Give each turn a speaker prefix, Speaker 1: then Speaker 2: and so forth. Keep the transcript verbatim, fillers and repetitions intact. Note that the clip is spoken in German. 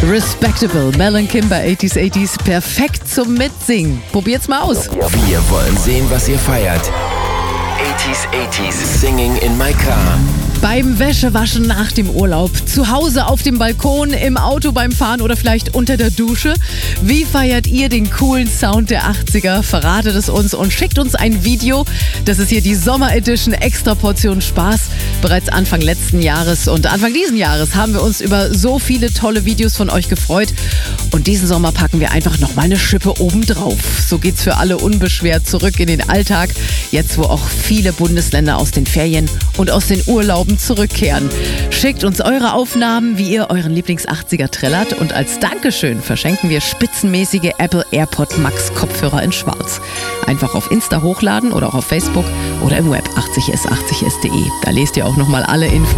Speaker 1: Respectable, Mel and Kim bei achtziger achtziger, perfekt zum Mitsingen. Probiert's mal aus.
Speaker 2: Wir wollen sehen, was ihr feiert. achtziger achtziger, Singing in my car.
Speaker 1: Beim Wäschewaschen nach dem Urlaub, zu Hause auf dem Balkon, im Auto beim Fahren oder vielleicht unter der Dusche. Wie feiert ihr den coolen Sound der achtziger? Verratet es uns und schickt uns ein Video. Das ist hier die Sommer-Edition, extra Portion Spaß. Bereits Anfang letzten Jahres und Anfang diesen Jahres haben wir uns über so viele tolle Videos von euch gefreut. Und diesen Sommer packen wir einfach nochmal eine Schippe obendrauf. So geht's für alle unbeschwert zurück in den Alltag. Jetzt, wo auch viele Bundesländer aus den Ferien und aus den Urlauben zurückkehren. Schickt uns eure Aufnahmen, wie ihr euren Lieblings-achtziger trällert, und als Dankeschön verschenken wir spitzenmäßige Apple AirPod Max Kopfhörer in Schwarz. Einfach auf Insta hochladen oder auch auf Facebook oder im Web achtzig s achtzig s punkt de. Da lest ihr auch nochmal alle Infos.